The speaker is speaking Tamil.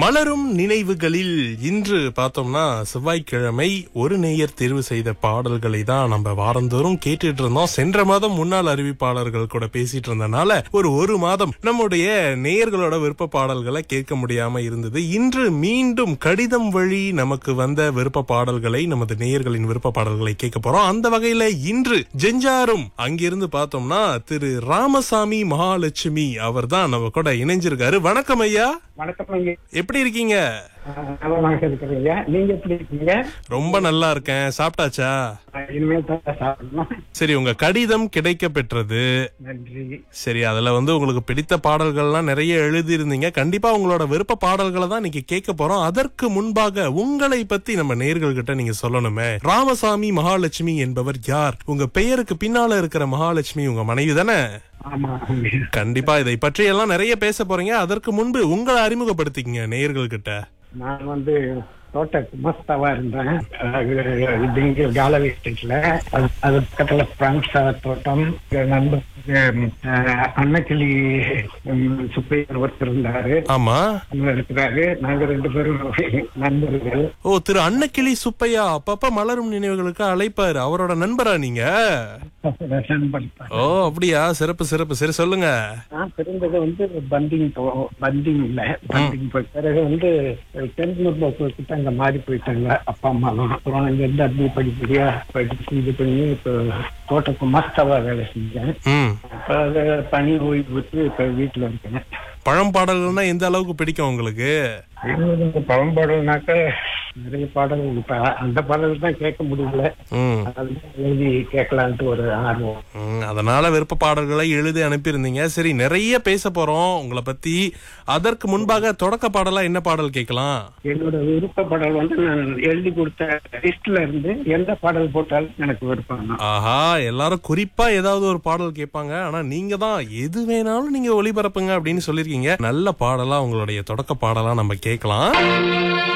மலரும் நினைவுகளில் இன்று பார்த்தோம்னா செவ்வாய்க்கிழமை ஒரு நேயர் தேர்வு செய்த பாடல்களை தான் நம்ம வாரந்தோறும் கேட்டுட்டு இருந்தோம். சென்ற மாதம் முன்னாள் அறிவிப்பாளர்கள் கூட பேசிட்டு இருந்தனால ஒரு மாதம் நம்முடைய நேயர்களோட விருப்ப பாடல்களை கேட்க முடியாம இருந்தது. இன்று மீண்டும் கடிதம் வழி நமக்கு வந்த விருப்ப பாடல்களை, நமது நேயர்களின் விருப்ப பாடல்களை கேட்க போறோம். அந்த வகையில இன்று ஜெஞ்சாரும் அங்கிருந்து பார்த்தோம்னா திரு ராமசாமி மகாலட்சுமி அவர் தான் நம்ம கூட இணைஞ்சிருக்காரு. வணக்கம் ஐயா. வணக்கம் ஐயா. எப்படி இருக்கீங்க? நலமாக இருக்கிறேன் ஐயா. நீங்க எப்படி இருக்கீங்க? ரொம்ப நல்லா இருக்கேன். சாப்பிட்டாச்சா? இனிமேல் தான் சாப்பிடணும். சரி, உங்க கடிதம் கிடைக்க பெற்றது. நன்றி. சரி, அதுல உங்களுக்கு பிடித்த பாடல்கள்லாம் நிறைய எழுதி இருந்தீங்க. கண்டிப்பா உங்களோட விருப்ப பாடல்களை தான் நீங்க கேட்க போறோம். அதற்கு முன்பாக உங்களை பத்தி நம்ம நேயர்கள் கிட்ட நீங்க சொல்லணுமே. ராமசாமி மகாலட்சுமி என்பவர் யார்? உங்க பெயருக்கு பின்னால இருக்கிற மகாலட்சுமி உங்க மனைவி தானே? ஆமா. கண்டிப்பா இதை பற்றி எல்லாம் நிறைய பேச போறீங்க. அதற்கு முன்பு உங்களை அறிமுகப்படுத்திக்கங்க நேயர்கள் கிட்ட. நான் தோட்ட குமஸ்தாவா இருந்தேன். இங்க காலவி ஸ்டேட்ல. அது பக்கத்துல பிரான்ஸ் தோட்டம். நண்பர் அன்னக்கிளி சுப்பையர் ஒருத்தர் இருந்தாரு. ஆமா, இருக்கிறாரு. நாங்க 2 பேரும் நண்பர்கள். ஓ, திரு அன்னக்கிளி சுப்பையா அப்பப்ப மலரும் நினைவுகளுக்கு அழைப்பாரு. அவரோட நண்பரா நீங்க? ஓ, அப்படியா? சிறப்பு சிறப்பு. சரி, சொல்லுங்க. நான் பிறந்தது பந்திங் இல்ல பந்திங். பிறகு கிட்ட அங்க மாறி போயிட்டாங்க அப்பா அம்மாலாம். அப்புறம் இங்க இருந்து அப்படியே படிப்படியா படிச்சு இது பண்ணி இப்ப தோட்டக்கு மஸ்தாவா வேலை செஞ்சேன். இப்ப அத பணி ஓய்வு விட்டு இப்ப வீட்டுல இருக்கேன். பழம் பாடல்கள்னா எந்த அளவுக்கு பிடிக்கும் உங்களுக்கு? பழம் பாடல்னாக்க நிறைய பாடல்கள். இப்ப அந்த பாடல் தான் கேட்க முடியல. எழுதி கேட்கலான்ட்டு ஒரு ஆர்வம். அதனால விருப்ப பாடல்களை எழுதி அனுப்பியிருந்தீங்க. சரி, நிறைய பேச போறோம் உங்களை பத்தி. அதற்கு முன்பாக தொடக்க பாடலா என்ன பாடல் கேட்கலாம்? என்னோட விருப்ப பாடல் நான் எழுதி கொடுத்த லிஸ்ட்ல இருந்து எந்த பாடல் போட்டாலும் எனக்கு விருப்பம். ஆஹா, எல்லாரும் குறிப்பா ஏதாவது ஒரு பாடல் கேட்பாங்க. ஆனா நீங்க தான் எது வேணாலும் நீங்க ஒளிபரப்புங்க அப்படின்னு சொல்லிருக்கீங்க. நல்ல பாடலா உங்களுடைய தொடக்க பாடலா நம்ம கேட்கலாம்.